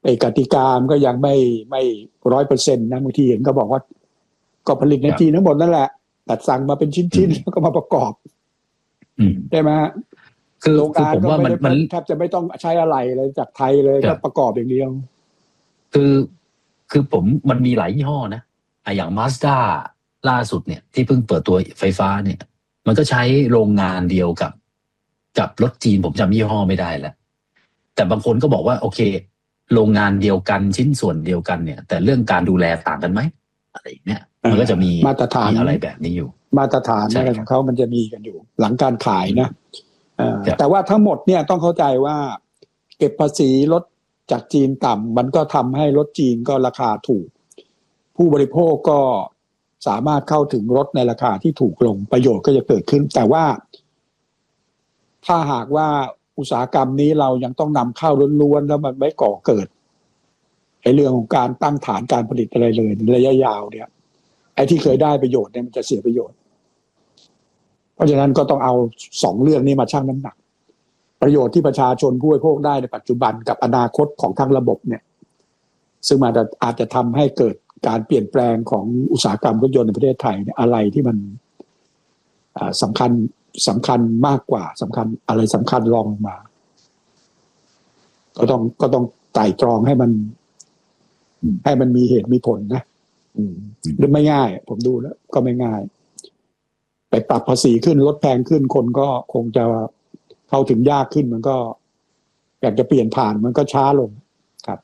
กติกามันก็ยังไม่100%นะบางทีเห็นก็บอกว่าก็ผลิตในจีนทั้งหมดนั่นแหละแต่สั่งมาเป็นชิ้นๆแล้วก็มาประกอบใช่ไหมฮะคือผมว่ามันแทบจะไม่ต้องใช้อะไรเลยจากไทยเลยก็ประกอบอย่างเดียวคือผมมันมีหลายยี่ห้อนะอย่าง Mazda ล่าสุดเนี่ยที่เพิ่งเปิดตัวไฟฟ้าเนี่ยมันก็ใช้โรงงานเดียวกับรถจีนผมจำยี่ห้อไม่ได้แล้วแต่บางคนก็บอกว่าโอเคโรงงานเดียวกันชิ้นส่วนเดียวกันเนี่ยแต่เรื่องการดูแลต่างกันไหมอะไรอย่างเงี้ยมันก็จะมีมาตรฐานอะไรแบบนี้อยู่มาตรฐานอะไรของเขามันจะมีกันอยู่หลังการขายนะแต่ว่าทั้งหมดเนี่ยต้องเข้าใจว่าเก็บภาษีรถจากจีนต่ำมันก็ทำให้รถจีนก็ราคาถูกผู้บริโภคก็สามารถเข้าถึงรถในราคาที่ถูกลงประโยชน์ก็จะเกิดขึ้นแต่ว่าถ้าหากว่าอุตสาหกรรมนี้เรายังต้องนำเข้าล้วนๆแล้วมันไม่ก่อเกิดเรื่องของการตั้งฐานการผลิตอะไรเลยระยะยาวเนี่ยไอ้ที่เคยได้ประโยชน์เนี่ยมันจะเสียประโยชน์เพราะฉะนั้นก็ต้องเอา2เรื่องนี้มาชั่งน้ำหนักประโยชน์ที่ประชาชนผู้บริโภคได้ในปัจจุบันกับอนาคตของทั้งระบบเนี่ยซึ่งมันอาจจะทำให้เกิดการเปลี่ยนแปลงของอุตสาหกรรมรถยนต์ในประเทศไทยเนี่ยอะไรที่มันสำคัญมากกว่าสำคัญอะไรสำคัญรองลงมาก็ต้องไตร่ตรองให้มันมีเหตุมีผลนะหรือไม่ง่ายผมดูแล้วก็ไม่ง่ายไปปรับภาษีขึ้นลดแพงขึ้นคนก็คงจะเข้าถึงยากขึ้นมันก็อยากจะเปลี่ยนผ่านมันก็ช้าลงครับ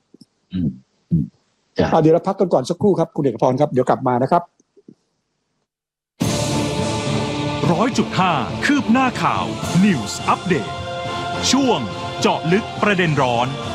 เดี๋ยวเราพักกันก่อนสักครู่ครับคุณเอกพรครับเดี๋ยวกลับมานะครับ 100.5 คืบหน้าข่าว News Update ช่วงเจาะลึกประเด็นร้อน